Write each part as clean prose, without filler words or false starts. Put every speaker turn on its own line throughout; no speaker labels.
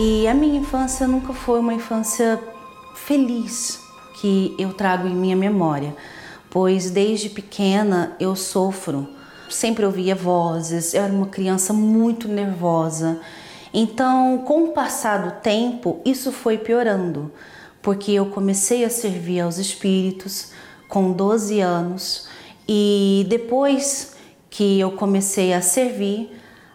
E a minha infância nunca foi uma infância feliz que eu trago em minha memória, pois desde pequena eu sofro. Sempre ouvia vozes, eu era uma criança muito nervosa. Então, com o passar do tempo, isso foi piorando, porque eu comecei a servir aos espíritos com 12 anos e depois que eu comecei a servir,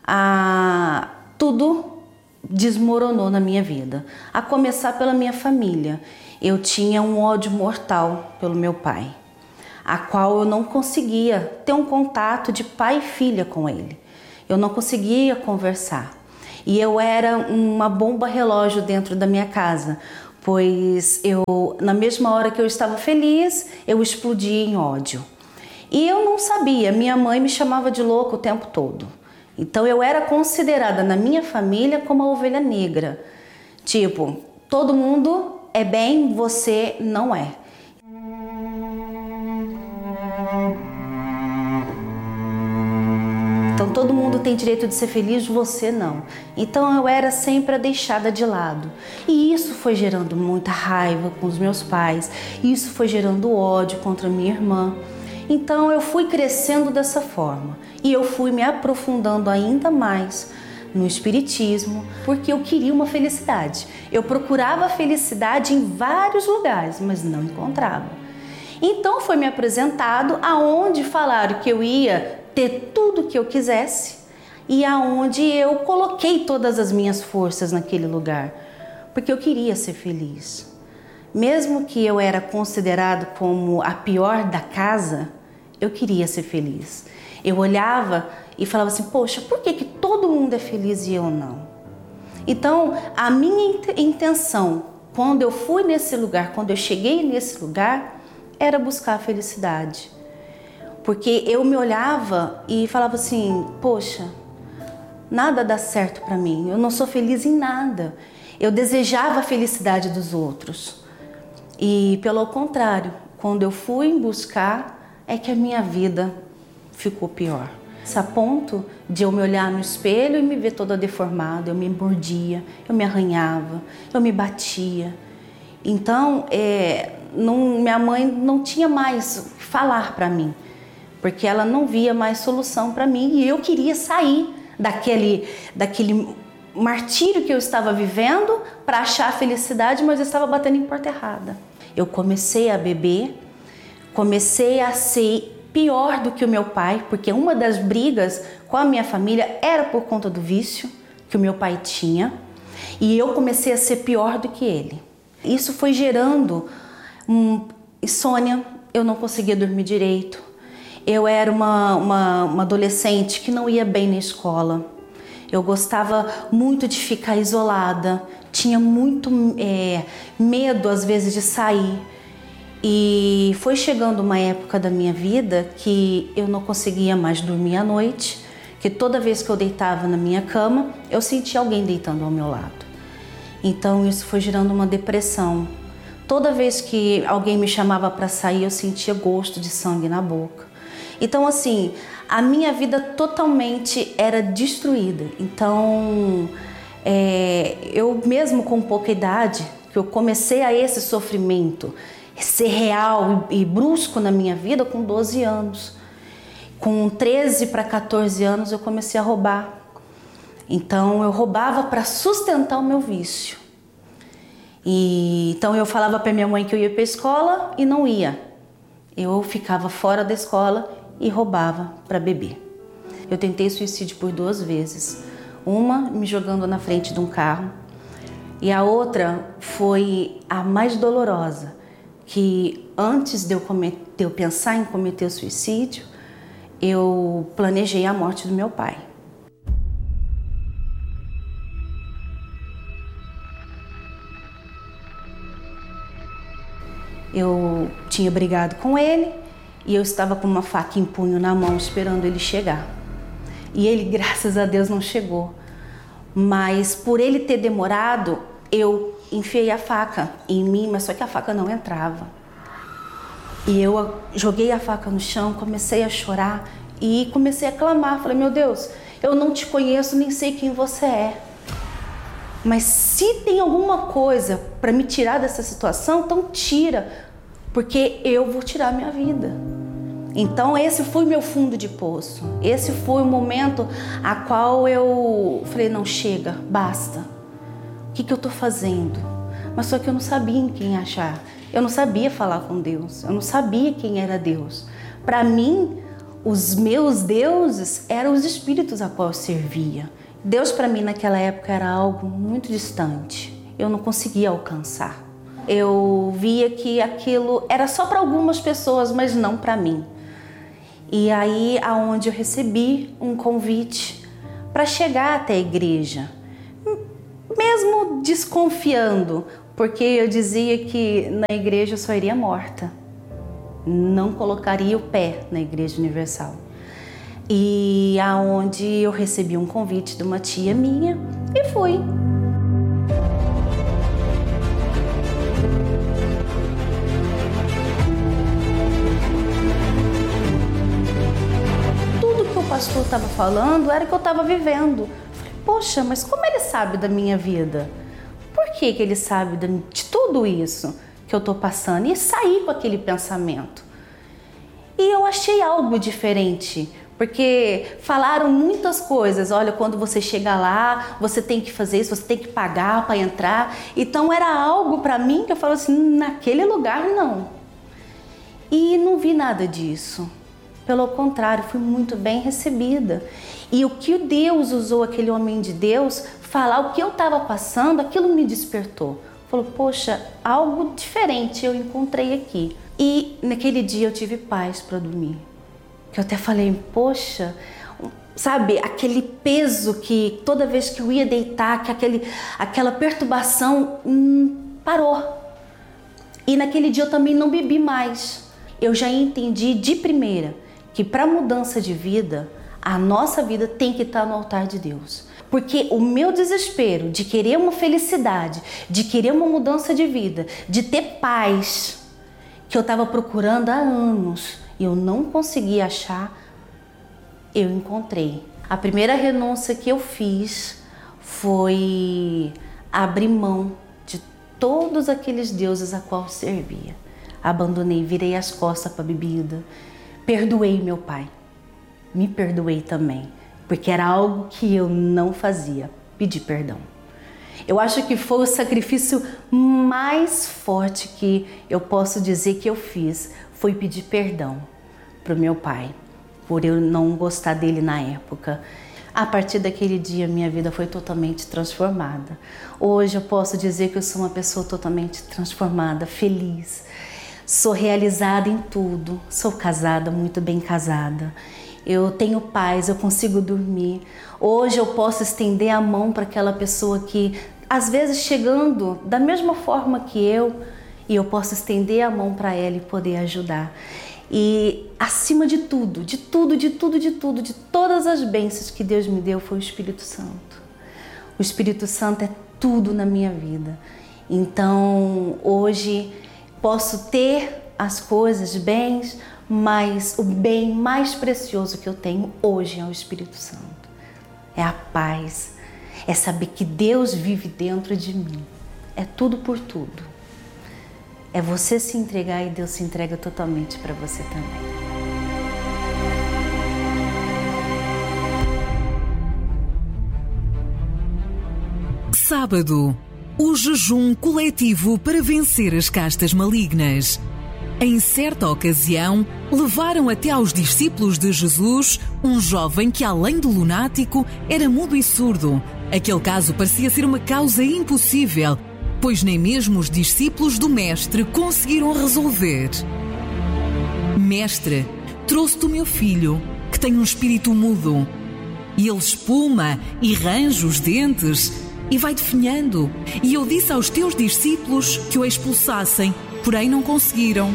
tudo desmoronou na minha vida. A começar pela minha família. Eu tinha um ódio mortal pelo meu pai, a qual eu não conseguia ter um contato de pai e filha com ele. Eu não conseguia conversar. E eu era uma bomba relógio dentro da minha casa, pois na mesma hora que eu estava feliz, eu explodia em ódio. E eu não sabia, minha mãe me chamava de louca o tempo todo. Então eu era considerada na minha família como a ovelha negra. Tipo, todo mundo é bem, você não é. Então todo mundo tem direito de ser feliz, você não. Então eu era sempre a deixada de lado. E isso foi gerando muita raiva com os meus pais. Isso foi gerando ódio contra minha irmã. Então eu fui crescendo dessa forma. E eu fui me aprofundando ainda mais no espiritismo, porque eu queria uma felicidade. Eu procurava a felicidade em vários lugares, mas não encontrava. Então foi me apresentado aonde falaram que eu ia ter tudo que eu quisesse e aonde eu coloquei todas as minhas forças naquele lugar, porque eu queria ser feliz. Mesmo que eu era considerado como a pior da casa, eu queria ser feliz. Eu olhava e falava assim, poxa, por que todo mundo é feliz e eu não? Então, a minha intenção, quando eu fui nesse lugar, quando eu cheguei nesse lugar, era buscar a felicidade. Porque eu me olhava e falava assim, poxa, nada dá certo para mim, eu não sou feliz em nada. Eu desejava a felicidade dos outros. E pelo contrário, quando eu fui buscar, é que a minha vida ficou pior. A ponto de eu me olhar no espelho e me ver toda deformada, eu me mordia, eu me arranhava, eu me batia. Então, minha mãe não tinha mais o que falar para mim, porque ela não via mais solução para mim e eu queria sair daquele martírio que eu estava vivendo para achar a felicidade, mas eu estava batendo em porta errada. Eu comecei a beber, comecei a ser pior do que o meu pai, porque uma das brigas com a minha família era por conta do vício que o meu pai tinha, e eu comecei a ser pior do que ele. Isso foi gerando insônia, eu não conseguia dormir direito. Eu era uma adolescente que não ia bem na escola. Eu gostava muito de ficar isolada, tinha muito medo às vezes de sair. E foi chegando uma época da minha vida que eu não conseguia mais dormir à noite, que toda vez que eu deitava na minha cama, eu sentia alguém deitando ao meu lado. Então isso foi gerando uma depressão. Toda vez que alguém me chamava para sair, eu sentia gosto de sangue na boca. Então assim, a minha vida totalmente era destruída. Então, eu mesmo com pouca idade, que eu comecei a esse sofrimento ser real e brusco na minha vida com 12 anos. Com 13 para 14 anos eu comecei a roubar. Então eu roubava para sustentar o meu vício. Então eu falava para minha mãe que eu ia para a escola e não ia. Eu ficava fora da escola e roubava para beber. Eu tentei suicídio por 2 vezes. Uma me jogando na frente de um carro e a outra foi a mais dolorosa, que antes de eu pensar em cometer o suicídio, eu planejei a morte do meu pai. Eu tinha brigado com ele e eu estava com uma faca em punho na mão esperando ele chegar. E ele, graças a Deus, não chegou. Mas por ele ter demorado, eu enfiei a faca em mim, mas só que a faca não entrava. E eu joguei a faca no chão, comecei a chorar e comecei a clamar. Falei, meu Deus, eu não te conheço, nem sei quem você é. Mas se tem alguma coisa para me tirar dessa situação, então tira, porque eu vou tirar minha vida. Então esse foi meu fundo de poço. Esse foi o momento a qual eu falei, não, chega, basta. O que eu estou fazendo? Mas só que eu não sabia em quem achar. Eu não sabia falar com Deus. Eu não sabia quem era Deus. Para mim, os meus deuses eram os espíritos a qual eu servia. Deus para mim naquela época era algo muito distante. Eu não conseguia alcançar. Eu via que aquilo era só para algumas pessoas, mas não para mim. E aí aonde eu recebi um convite para chegar até a igreja, mesmo desconfiando, porque eu dizia que na igreja eu só iria morta, não colocaria o pé na Igreja Universal. E aonde eu recebi um convite de uma tia minha e fui. Tudo que o pastor estava falando era que eu estava vivendo. Falei, poxa, mas como ele sabe da minha vida? Por que ele sabe de tudo isso que eu estou passando? E saí com aquele pensamento. E eu achei algo diferente, porque falaram muitas coisas. Olha, quando você chega lá, você tem que fazer isso, você tem que pagar para entrar. Então era algo para mim que eu falo assim, naquele lugar não. E não vi nada disso. Pelo contrário, fui muito bem recebida. E o que Deus usou aquele homem de Deus, falar o que eu estava passando, aquilo me despertou. Falou, poxa, algo diferente eu encontrei aqui. E naquele dia eu tive paz para dormir. Que eu até falei, poxa, sabe, aquele peso que toda vez que eu ia deitar, que aquela perturbação parou. E naquele dia eu também não bebi mais. Eu já entendi de primeira que para mudança de vida, a nossa vida tem que estar no altar de Deus. Porque o meu desespero de querer uma felicidade, de querer uma mudança de vida, de ter paz, que eu estava procurando há anos e eu não conseguia achar, eu encontrei. A primeira renúncia que eu fiz foi abrir mão de todos aqueles deuses a qual eu servia. Abandonei, virei as costas para a bebida, perdoei meu pai, me perdoei também, porque era algo que eu não fazia, pedir perdão. Eu acho que foi o sacrifício mais forte que eu posso dizer que eu fiz, foi pedir perdão para o meu pai, por eu não gostar dele na época. A partir daquele dia, minha vida foi totalmente transformada. Hoje eu posso dizer que eu sou uma pessoa totalmente transformada, feliz. Sou realizada em tudo, sou casada, muito bem casada. Eu tenho paz, eu consigo dormir. Hoje eu posso estender a mão para aquela pessoa que, às vezes, chegando da mesma forma que eu, e eu posso estender a mão para ela e poder ajudar. E acima de tudo, de todas as bênçãos que Deus me deu, foi o Espírito Santo. O Espírito Santo é tudo na minha vida. Então, hoje, posso ter as coisas, bens, mas o bem mais precioso que eu tenho hoje é o Espírito Santo. É a paz, é saber que Deus vive dentro de mim. É tudo por tudo. É você se entregar e Deus se entrega totalmente para você também.
Sábado, o jejum coletivo para vencer as castas malignas. Em certa ocasião, levaram até aos discípulos de Jesus um jovem que, além de lunático, era mudo e surdo. Aquele caso parecia ser uma causa impossível, pois nem mesmo os discípulos do Mestre conseguiram resolver. Mestre, trouxe-te o meu filho, que tem um espírito mudo. E ele espuma e range os dentes e vai definhando. E eu disse aos teus discípulos que o expulsassem, porém não conseguiram.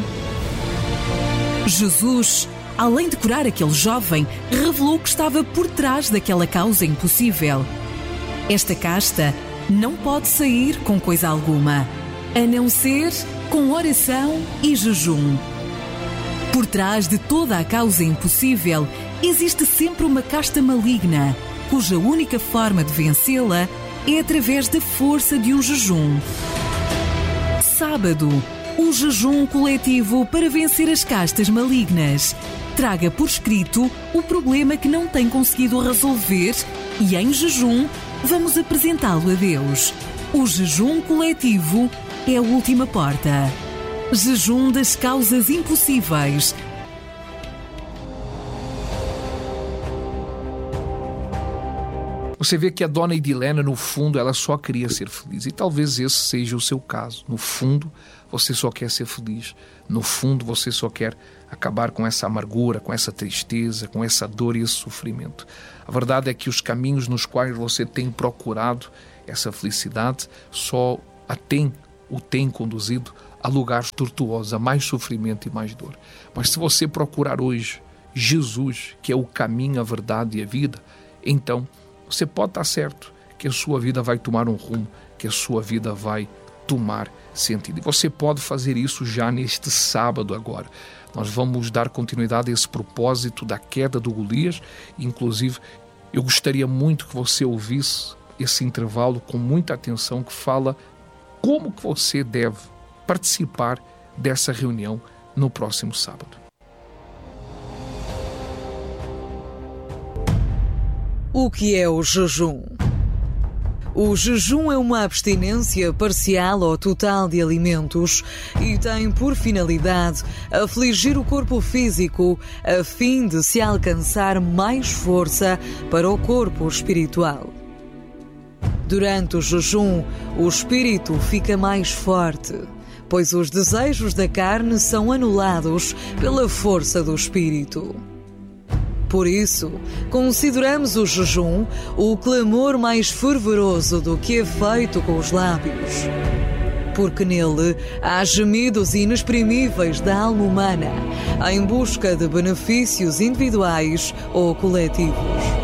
Jesus, além de curar aquele jovem, revelou que estava por trás daquela causa impossível. Esta casta não pode sair com coisa alguma, a não ser com oração e jejum. Por trás de toda a causa impossível, existe sempre uma casta maligna, cuja única forma de vencê-la é através da força de um jejum. Sábado, um jejum coletivo para vencer as castas malignas. Traga por escrito o problema que não tem conseguido resolver e, em jejum, vamos apresentá-lo a Deus. O jejum coletivo é a última porta. Jejum das causas impossíveis.
Você vê que a dona Edilena, no fundo, ela só queria ser feliz. E talvez esse seja o seu caso. No fundo, você só quer ser feliz. No fundo, você só quer acabar com essa amargura, com essa tristeza, com essa dor e esse sofrimento. A verdade é que os caminhos nos quais você tem procurado essa felicidade só o tem conduzido a lugares tortuosos, a mais sofrimento e mais dor. Mas se você procurar hoje Jesus, que é o caminho, a verdade e a vida, então você pode estar certo que a sua vida vai tomar um rumo, que a sua vida vai tomar sentido. E você pode fazer isso já neste sábado agora. Nós vamos dar continuidade a esse propósito da queda do Golias. Inclusive, eu gostaria muito que você ouvisse esse intervalo com muita atenção, que fala como que você deve participar dessa reunião no próximo sábado.
O que é o jejum? O jejum é uma abstinência parcial ou total de alimentos e tem por finalidade afligir o corpo físico a fim de se alcançar mais força para o corpo espiritual. Durante o jejum, o espírito fica mais forte, pois os desejos da carne são anulados pela força do espírito. Por isso, consideramos o jejum o clamor mais fervoroso do que é feito com os lábios. Porque nele há gemidos inexprimíveis da alma humana em busca de benefícios individuais ou coletivos.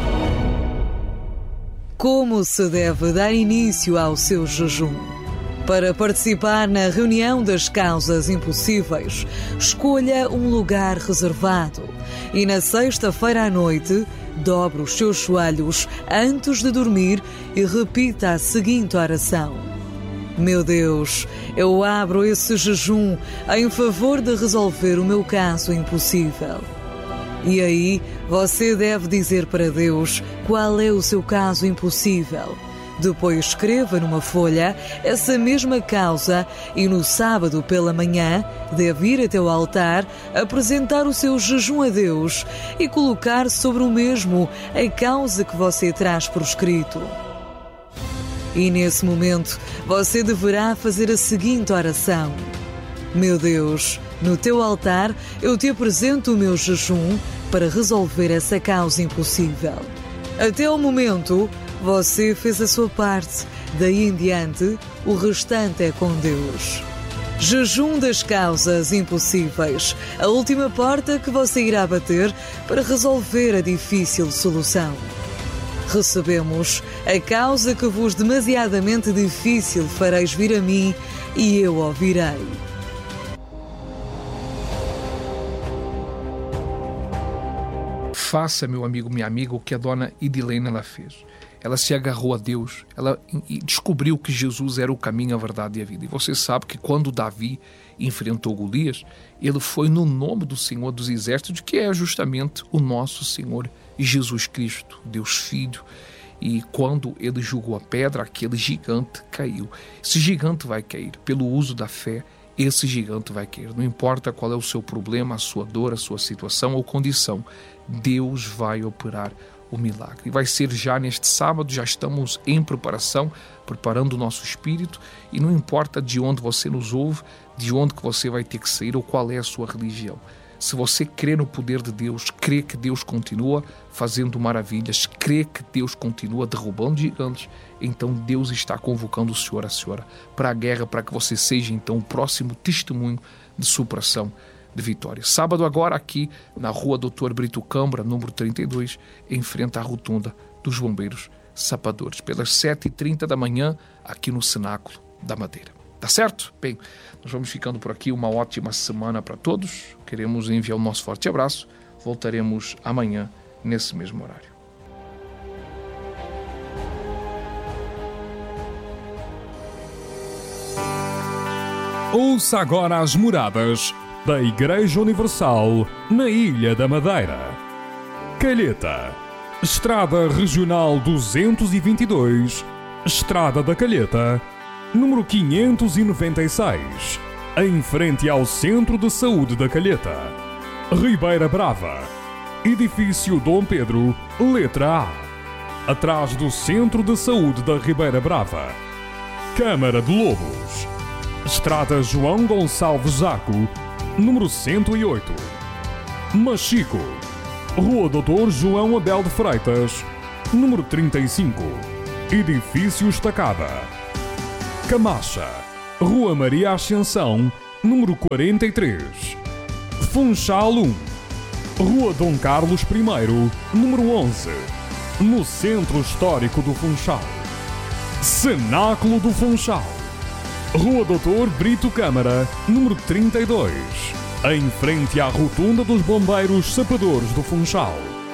Como se deve dar início ao seu jejum? Para participar na reunião das causas impossíveis, escolha um lugar reservado e na sexta-feira à noite, dobre os seus joelhos antes de dormir e repita a seguinte oração: Meu Deus, eu abro esse jejum em favor de resolver o meu caso impossível. E aí, você deve dizer para Deus qual é o seu caso impossível. Depois escreva numa folha essa mesma causa e no sábado pela manhã deve ir até o altar, apresentar o seu jejum a Deus e colocar sobre o mesmo a causa que você traz por escrito. E nesse momento você deverá fazer a seguinte oração: Meu Deus, no teu altar eu te apresento o meu jejum para resolver essa causa impossível. Até o momento, você fez a sua parte, daí em diante, o restante é com Deus. Jejum das causas impossíveis, a última porta que você irá bater para resolver a difícil solução. Recebemos a causa que vos demasiadamente difícil fareis vir a mim e eu ouvirei.
Faça, meu amigo, minha amiga, o que a dona Edilena ela fez. Ela se agarrou a Deus, ela descobriu que Jesus era o caminho, a verdade e a vida. E você sabe que quando Davi enfrentou Golias, ele foi no nome do Senhor dos Exércitos, que é justamente o nosso Senhor Jesus Cristo, Deus Filho. E quando ele jogou a pedra, aquele gigante caiu. Esse gigante vai cair pelo uso da fé. Esse gigante vai cair. Não importa qual é o seu problema, a sua dor, a sua situação ou condição, Deus vai operar o milagre. E vai ser já neste sábado, já estamos em preparação, preparando o nosso espírito, e não importa de onde você nos ouve, de onde que você vai ter que sair ou qual é a sua religião. Se você crê no poder de Deus, crê que Deus continua fazendo maravilhas, crê que Deus continua derrubando gigantes, então Deus está convocando o senhor, a senhora, para a guerra, para que você seja então o próximo testemunho de superação, de vitória. Sábado agora aqui na rua Dr. Brito Câmara, número 32, em frente à rotunda dos Bombeiros Sapadores, pelas 7h30 da manhã, aqui no Cenáculo da Madeira. Tá certo? Bem, nós vamos ficando por aqui. Uma ótima semana para todos. Queremos enviar o nosso forte abraço. Voltaremos amanhã nesse mesmo horário.
Ouça agora as moradas da Igreja Universal na Ilha da Madeira. Calheta, Estrada Regional 222, Estrada da Calheta, número 596, em frente ao Centro de Saúde da Calheta. Ribeira Brava, Edifício Dom Pedro, letra A, atrás do Centro de Saúde da Ribeira Brava. Câmara de Lobos, Estrada João Gonçalves Zaco, número 108. Machico, Rua Doutor João Abel de Freitas, número 35, Edifício Estacada. Camacha, Rua Maria Ascensão, número 43. Funchal 1, Rua Dom Carlos I, número 11, no Centro Histórico do Funchal. Cenáculo do Funchal, Rua Doutor Brito Câmara, número 32, em frente à Rotunda dos Bombeiros Sapadores do Funchal.